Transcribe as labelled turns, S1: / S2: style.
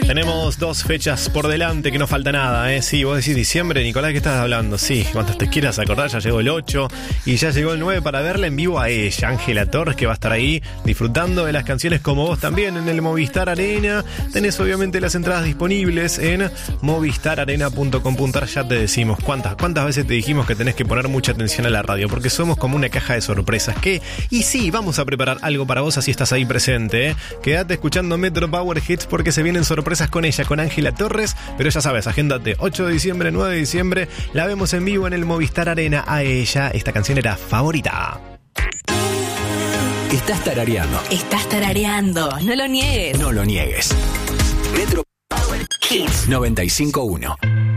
S1: Tenemos 2 fechas por delante, que no falta nada, ¿eh? Sí, vos decís diciembre, Nicolás, ¿qué estás hablando? Sí, cuando te quieras acordar, ya llegó el 8 y ya llegó el 9 para verla en vivo a ella, Ángela Torres, que va a estar ahí disfrutando de las canciones como vos también en el Movistar Arena. Tenés obviamente las entradas disponibles en movistararena.com.ar. Ya te decimos cuántas veces te dijimos que tenés que poner mucha atención a la radio, porque somos como una caja de sorpresas y sí, vamos a preparar algo para vos, así estás ahí presente, ¿eh? Quédate escuchando Metro Power Hits porque se vienen sorpresas con ella, con Ángela Torres, pero ya sabes, agéndate, 8 de diciembre, 9 de diciembre, la vemos en vivo en el Movistar Arena a ella. Esta canción era Favorita.
S2: Estás tarareando.
S3: Estás tarareando, no lo niegues.
S2: No lo niegues. Metro Power Hits 95.1.